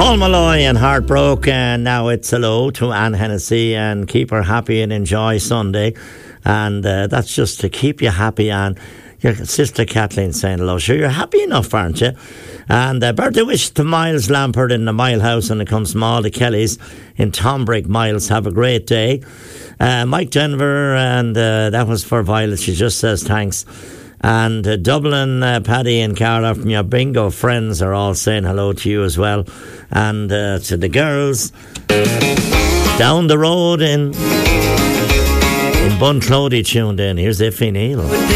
Paul Malloy and Heartbroken. Now it's hello to Anne Hennessy and keep her happy and enjoy Sunday. And that's just to keep you happy. And your sister Kathleen saying hello. Sure, you're happy enough, aren't you? And birthday wish to Miles Lampard in the Mile House, and it comes from all the Kellys in Tombrick. Miles, have a great day. Mike Denver, and that was for Violet. She just says thanks. And Dublin, Paddy and Carla from your bingo friends are all saying hello to you as well. And to the girls down the road in Bunclody tuned in. Here's Iffy Neal.